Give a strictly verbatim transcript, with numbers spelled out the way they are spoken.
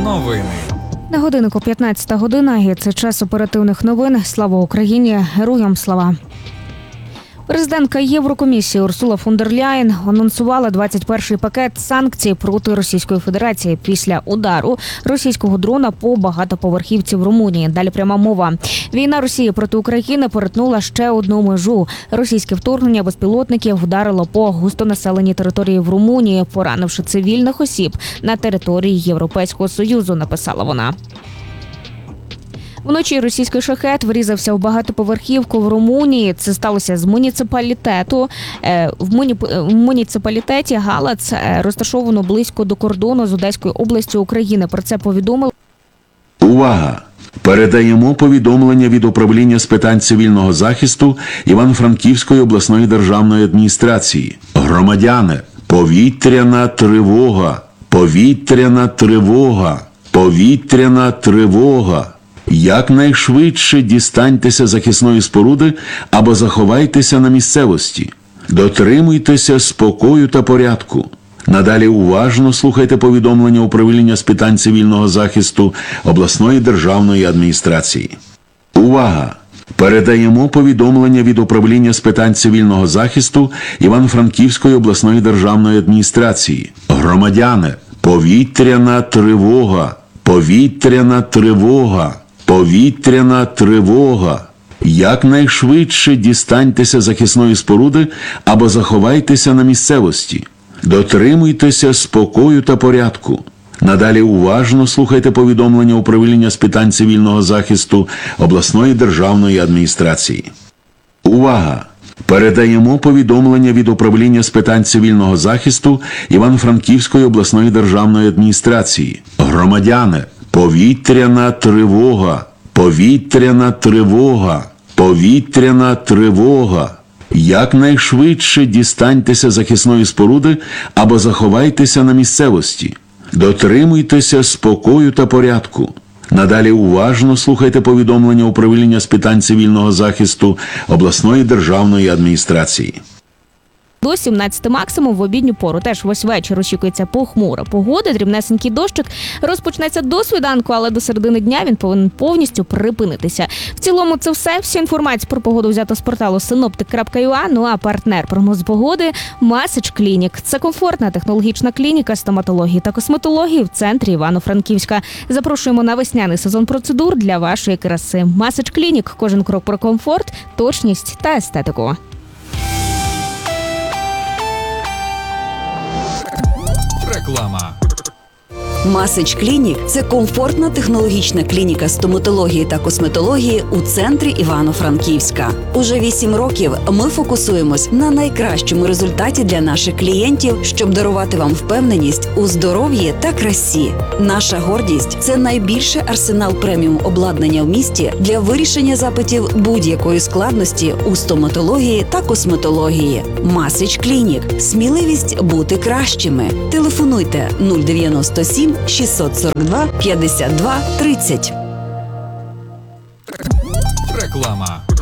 Новини. На годиннику п'ятнадцята година, і це час оперативних новин. Слава Україні! Героям слава! Президентка Єврокомісії Урсула фон дер Ляєн анонсувала двадцять перший пакет санкцій проти Російської Федерації після удару російського дрона по багатоповерхівці в Румунії. Далі пряма мова. Війна Росії проти України перетнула ще одну межу. Російське вторгнення безпілотників вдарило по густонаселеній території в Румунії, поранивши цивільних осіб на території Європейського Союзу, написала вона. Вночі російський шахет врізався в багатоповерхівку в Румунії. Це сталося з муніципалітету. В, муні... в муніципалітеті Галац розташовано близько до кордону з Одеською областю України. Про це повідомили. Увага! Передаємо повідомлення від управління з питань цивільного захисту Івано-Франківської обласної державної адміністрації. Громадяни, повітряна тривога, повітряна тривога, повітряна тривога. Якнайшвидше дістаньтеся захисної споруди або заховайтеся на місцевості. Дотримуйтеся спокою та порядку. Надалі уважно слухайте повідомлення управління з питань цивільного захисту обласної державної адміністрації. Увага! Передаємо повідомлення від управління з питань цивільного захисту Івано-Франківської обласної державної адміністрації. Громадяни, повітряна тривога, повітряна тривога. Повітряна тривога. Якнайшвидше дістаньтеся захисної споруди або заховайтеся на місцевості. Дотримуйтеся спокою та порядку. Надалі уважно слухайте повідомлення управління з питань цивільного захисту обласної державної адміністрації. Увага! Передаємо повідомлення від управління з питань цивільного захисту Івано-Франківської обласної державної адміністрації. Громадяни, повітряна тривога, повітряна тривога, повітряна тривога. Якнайшвидше дістаньтеся захисної споруди або заховайтеся на місцевості. Дотримуйтеся спокою та порядку. Надалі уважно слухайте повідомлення управління з питань цивільного захисту обласної державної адміністрації. До сімнадцяти максимум в обідню пору. Теж весь вечір очікується похмура погода, дрібнесенький дощик розпочнеться до свіданку, але до середини дня він повинен повністю припинитися. В цілому це все. Всю інформацію про погоду взято з порталу синоптик крапка ю а, ну а партнер прогноз погоди – Масич Клінік. Це комфортна технологічна клініка стоматології та косметології в центрі Івано-Франківська. Запрошуємо на весняний сезон процедур для вашої краси. Масич Клінік. Кожен крок про комфорт, точність та естетику. Реклама. Масич Клінік – це комфортна технологічна клініка стоматології та косметології у центрі Івано-Франківська. Уже вісім років ми фокусуємось на найкращому результаті для наших клієнтів, щоб дарувати вам впевненість у здоров'ї та красі. Наша гордість – це найбільший арсенал преміум обладнання в місті для вирішення запитів будь-якої складності у стоматології та косметології. Масич Клінік – сміливість бути кращими. Телефонуйте нуль дев'яносто сім шістсот сорок два п'ятдесят два тридцять. Реклама.